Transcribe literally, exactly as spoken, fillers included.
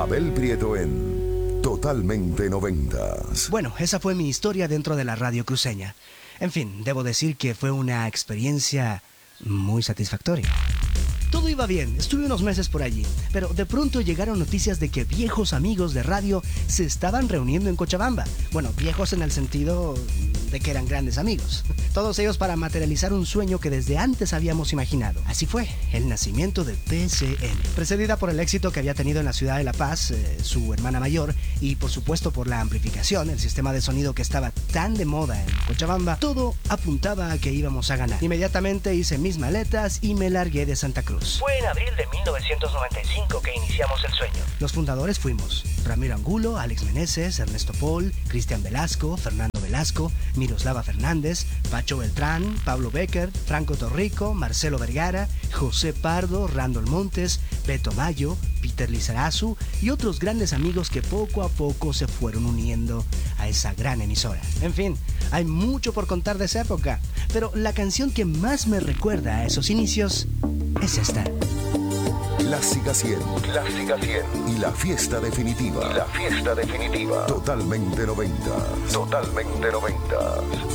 Abel Prieto en Totalmente Noventas. Bueno, esa fue mi historia dentro de la radio cruceña. En fin, debo decir que fue una experiencia muy satisfactoria. Todo iba bien, estuve unos meses por allí, pero de pronto llegaron noticias de que viejos amigos de radio se estaban reuniendo en Cochabamba. Bueno, viejos en el sentido de que eran grandes amigos. Todos ellos para materializar un sueño que desde antes habíamos imaginado. Así fue, el nacimiento de P C N. Precedida por el éxito que había tenido en la ciudad de La Paz, eh, su hermana mayor, y por supuesto por la amplificación, el sistema de sonido que estaba tan de moda en Cochabamba, todo apuntaba a que íbamos a ganar. Inmediatamente hice mis maletas y me largué de Santa Cruz. Fue en abril de mil novecientos noventa y cinco que iniciamos el sueño. Los fundadores fuimos Ramiro Angulo, Alex Meneses, Ernesto Paul, Cristian Velasco, Fernando Velasco, Miroslava Fernández, Pacho Beltrán, Pablo Becker, Franco Torrico, Marcelo Vergara, José Pardo, Randall Montes, Beto Mayo, Peter Lizarazu y otros grandes amigos que poco a poco se fueron uniendo a esa gran emisora. En fin, hay mucho por contar de esa época, pero la canción que más me recuerda a esos inicios es esta. Clásica cien. Clásica cien. Y la fiesta definitiva. Y la fiesta definitiva. Totalmente noventas. Totalmente noventas.